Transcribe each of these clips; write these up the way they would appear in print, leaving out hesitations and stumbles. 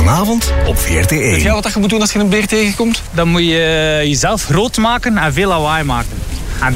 Vanavond op VRT1. Weet jij wat je moet doen als je een beer tegenkomt? Dan moet je jezelf groot maken en veel lawaai maken. En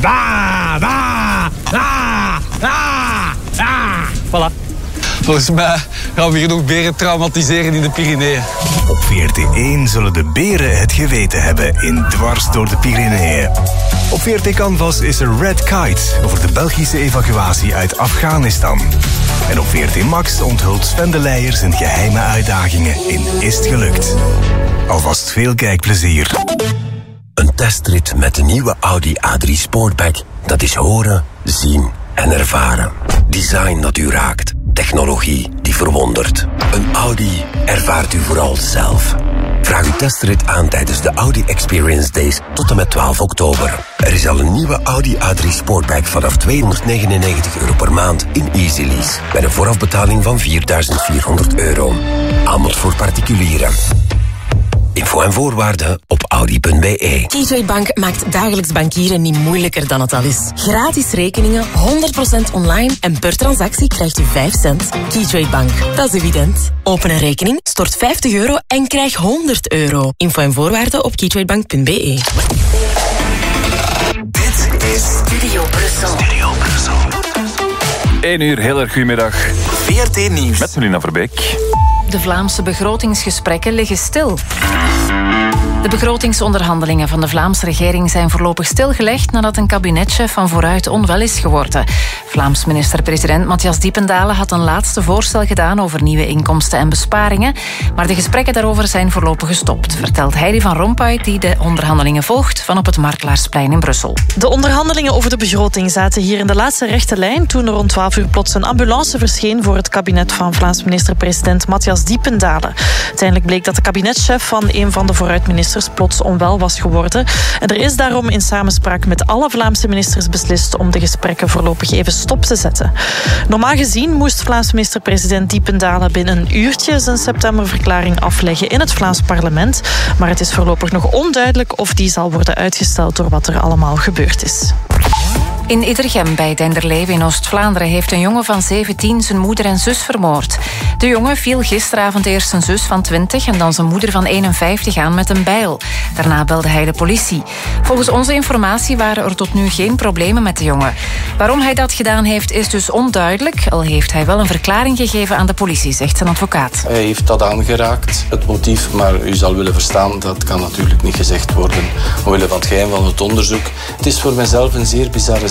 voilà. Volgens mij gaan we hier nog beren traumatiseren in de Pyreneeën. Op VRT1 zullen de beren het geweten hebben in Dwars door de Pyreneeën. Op VRT Canvas is er Red Kite over de Belgische evacuatie uit Afghanistan. En op VRT Max onthult Sven de Leijer zijn geheime uitdagingen in Is het gelukt. Alvast veel kijkplezier. Een testrit met de nieuwe Audi A3 Sportback. Dat is horen, zien en ervaren. Design dat u raakt. Technologie die verwondert. Een Audi ervaart u vooral zelf. Vraag uw testrit aan tijdens de Audi Experience Days tot en met 12 oktober. Er is al een nieuwe Audi A3 Sportback vanaf €299 per maand in Easy Lease. Met een voorafbetaling van €4.400. Aanbod voor particulieren. Info en voorwaarden op audi.be. Keytrade Bank maakt dagelijks bankieren niet moeilijker dan het al is. Gratis rekeningen, 100% online en per transactie krijgt u 5 cent. Keytrade Bank, dat is evident. Open een rekening, stort €50 en krijg €100. Info en voorwaarden op keytradebank.be. Dit is Studio Brussel. 1 uur, heel erg goedemiddag. VRT Nieuws. Met Melina Verbeek. De Vlaamse begrotingsgesprekken liggen stil. De begrotingsonderhandelingen van de Vlaamse regering zijn voorlopig stilgelegd nadat een kabinetchef van Vooruit onwel is geworden. Vlaams minister-president Matthias Diependalen had een laatste voorstel gedaan over nieuwe inkomsten en besparingen, maar de gesprekken daarover zijn voorlopig gestopt, vertelt Heidi van Rompuy, die de onderhandelingen volgt van op het Markelaarsplein in Brussel. De onderhandelingen over de begroting zaten hier in de laatste rechte lijn toen er rond 12 uur plots een ambulance verscheen voor het kabinet van Vlaams minister-president Matthias Diependalen. Uiteindelijk bleek dat de kabinetchef van een van de Vooruit-ministers plots onwel was geworden. En er is daarom in samenspraak met alle Vlaamse ministers beslist om de gesprekken voorlopig even stop te zetten. Normaal gezien moest Vlaams minister-president Diependalen binnen een uurtje zijn septemberverklaring afleggen in het Vlaams parlement. Maar het is voorlopig nog onduidelijk of die zal worden uitgesteld door wat er allemaal gebeurd is. In Iddergem bij Denderleeuw in Oost-Vlaanderen heeft een jongen van 17 zijn moeder en zus vermoord. De jongen viel gisteravond eerst zijn zus van 20 en dan zijn moeder van 51 aan met een bijl. Daarna belde hij de politie. Volgens onze informatie waren er tot nu geen problemen met de jongen. Waarom hij dat gedaan heeft is dus onduidelijk, al heeft hij wel een verklaring gegeven aan de politie, zegt zijn advocaat. Hij heeft dat aangeraakt, het motief, maar u zal willen verstaan, dat kan natuurlijk niet gezegd worden omwille van het geheim van het onderzoek. Het is voor mijzelf een zeer bizarre zaak.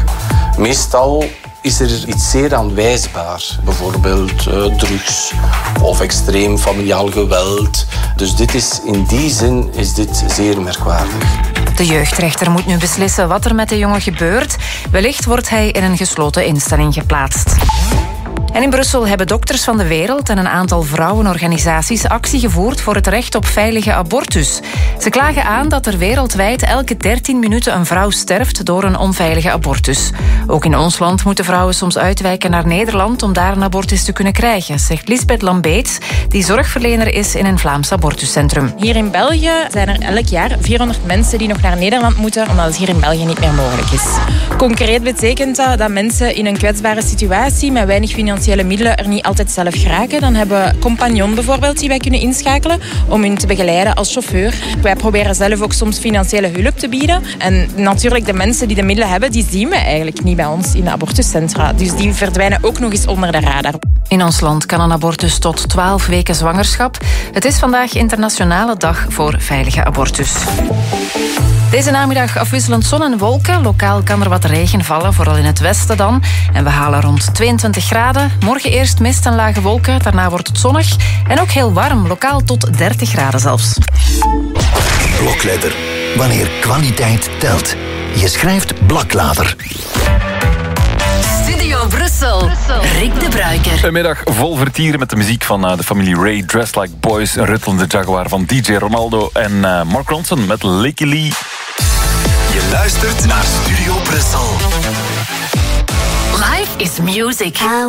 Meestal is er iets zeer aanwijsbaar. Bijvoorbeeld drugs of extreem familiaal geweld. Dus in die zin is dit zeer merkwaardig. De jeugdrechter moet nu beslissen wat er met de jongen gebeurt. Wellicht wordt hij in een gesloten instelling geplaatst. En in Brussel hebben Dokters van de Wereld en een aantal vrouwenorganisaties actie gevoerd voor het recht op veilige abortus. Ze klagen aan dat er wereldwijd elke 13 minuten een vrouw sterft door een onveilige abortus. Ook in ons land moeten vrouwen soms uitwijken naar Nederland om daar een abortus te kunnen krijgen, zegt Lisbeth Lambeets, die zorgverlener is in een Vlaams abortuscentrum. Hier in België zijn er elk jaar 400 mensen die nog naar Nederland moeten, omdat het hier in België niet meer mogelijk is. Concreet betekent dat mensen in een kwetsbare situatie met weinig financiële middelen er niet altijd zelf geraken. Dan hebben we compagnon bijvoorbeeld die wij kunnen inschakelen om hun te begeleiden als chauffeur. Wij proberen zelf ook soms financiële hulp te bieden. En natuurlijk de mensen die de middelen hebben, die zien we eigenlijk niet bij ons in de abortuscentra. Dus die verdwijnen ook nog eens onder de radar. In ons land kan een abortus tot 12 weken zwangerschap. Het is vandaag Internationale Dag voor Veilige Abortus. Deze namiddag afwisselend zon en wolken. Lokaal kan er wat regen vallen, vooral in het westen dan. En we halen rond 22 graden. Morgen eerst mist en lage wolken, daarna wordt het zonnig. En ook heel warm, lokaal tot 30 graden zelfs. Blokletter. Wanneer kwaliteit telt. Je schrijft Blaklader. Studio Brussel. Rick de Bruiker. Een middag vol vertieren met de muziek van de familie Ray, Dressed Like Boys, een ruttelende Jaguar van DJ Ronaldo en Mark Ronson met Licky Lee. Je luistert naar Studio Brussel. Life is music.